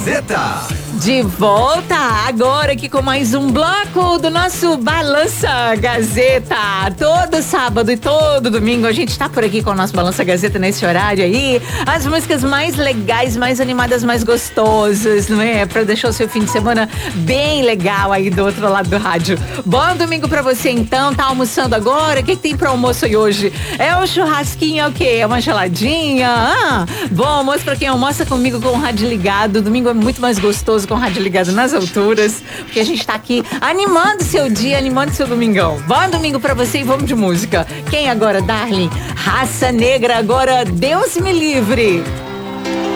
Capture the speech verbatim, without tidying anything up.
Gazeta. De volta agora aqui com mais um bloco do nosso Balança Gazeta. Todo sábado e todo domingo a gente tá por aqui com o nosso Balança Gazeta nesse horário aí. As músicas mais legais, mais animadas, mais gostosas, não é? Pra deixar o seu fim de semana bem legal aí do outro lado do rádio. Bom domingo pra você então, tá almoçando agora? O que, que tem pra almoço aí hoje? É o churrasquinho, é o quê? É uma geladinha? Ah, bom almoço pra quem almoça comigo com o rádio ligado. Domingo é muito mais gostoso com o rádio ligado nas alturas, porque a gente tá aqui animando seu dia, animando seu domingão. Bom domingo pra você e vamos de música. Quem agora, Darling? Raça Negra, agora Deus me livre.